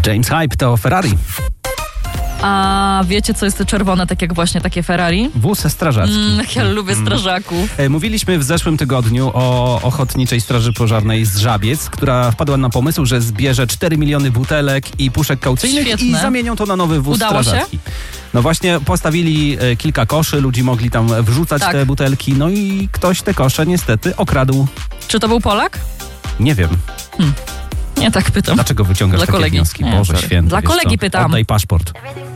James Hype to Ferrari. A wiecie, co jest to czerwone, tak jak właśnie takie Ferrari? Wóz strażacki. Ja lubię strażaków. Mówiliśmy w zeszłym tygodniu o Ochotniczej Straży Pożarnej z Żabiec, która wpadła na pomysł, że zbierze 4 miliony butelek i puszek kaucyjnych Świetne. i zamienią to na nowy wóz Udało strażacki. No właśnie postawili kilka koszy, ludzi mogli tam wrzucać te butelki, no i ktoś te kosze niestety okradł. Czy to był Polak? Nie wiem. Nie tak pytam. Dlaczego wyciągasz Dla takie kolegi. wnioski? Nie, Boże sorry. święty. Dla wiesz kolegi co? pytam. Oddaj paszport.